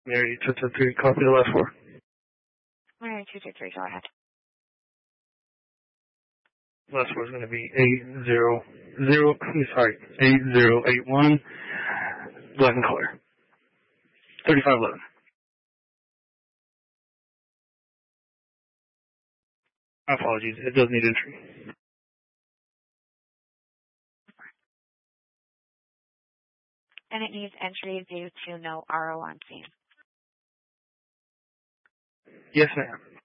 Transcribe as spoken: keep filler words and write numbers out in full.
Mary two two three, copy the last four. Mary two two three, go ahead. Last four is going to be eight zero zero, sorry, eight zero eight one, black and color. thirty-five eleven. My apologies, it does need entry. And it needs entry due to no R O on scene. Yes, ma'am.